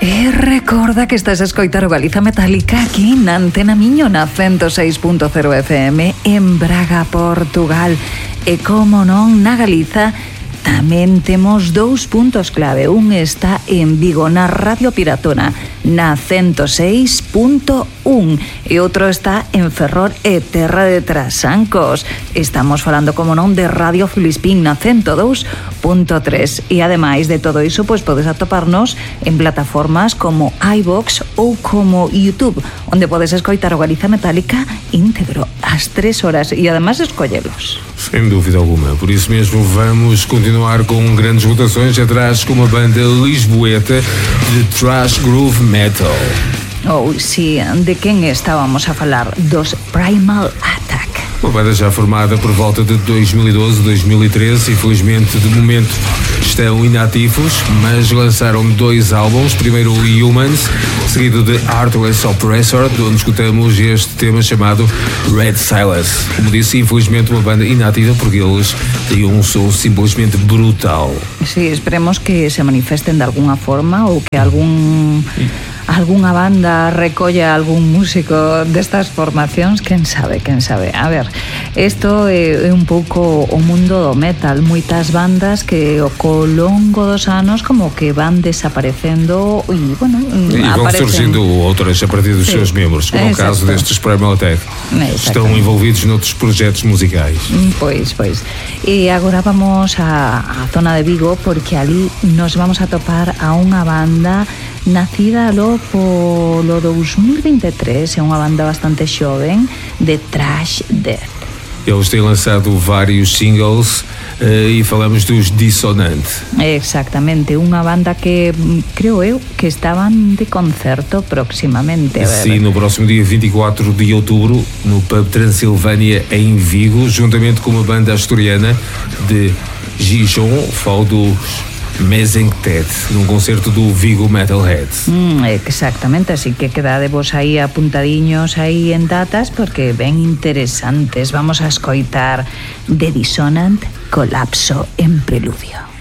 E recorda que estás a escoitar o Galiza Metálica aquí na Antena Miño na 106.0 FM en Braga, Portugal. E como non, na Galiza tamén temos dous puntos clave. Un está en Vigo, na Radio Piratona, na 106.1, e outro está en Ferrol e Terra de Trasancos. Estamos falando, como non, de Radio Filispín na 102.3. E ademais de todo iso, pois podes atoparnos en plataformas como iVoox ou como YouTube, onde podes escoitar o Galiza Metálica íntegro ás 3 horas e ademais escollelos. Sem dúvida alguma. Por isso mesmo vamos continuar com grandes rotações atrás com uma banda lisboeta de thrash groove metal. Oh, sí, de quen estábamos a falar? Dos Primal Attack. Uma banda já formada por volta de 2012, 2013, infelizmente de momento estão inativos, mas lançaram 2 álbuns, primeiro o Humans, seguido de Heartless Oppressor, de onde escutamos este tema chamado Red Silence. Como disse, infelizmente uma banda inativa porque eles têm um som simplesmente brutal. Sí, esperemos que se manifesten de alguna forma ou que alguna banda recolla algún músico destas formacións, quen sabe. A ver, isto é un pouco o mundo do metal, moitas bandas que ao longo dos anos como que van desaparecendo e, bueno, e vão surgindo outras a partir dos seus membros, como o caso destes Primal Attack. Estão envolvidos noutros projetos musicais. Pois. E agora vamos á zona de Vigo, porque ali nos vamos a topar a unha banda nacida polo 2023, é unha banda bastante xoven de thrash death. Eles têm lançado vários singles e falamos dos Dissonant. Exactamente, unha banda que creo eu que estaban de concerto próximamente. Sim, no próximo dia 24 de outubro no Pub Transilvânia em Vigo, juntamente com uma banda asturiana de Gijón, falo dos Mesenctet, num concerto do Vigo Metalhead. Exactamente, así que quedadevos aí apuntadiños aí en datas porque ben interesantes. Vamos a escoitar The Dissonant, Colapso en Preludio.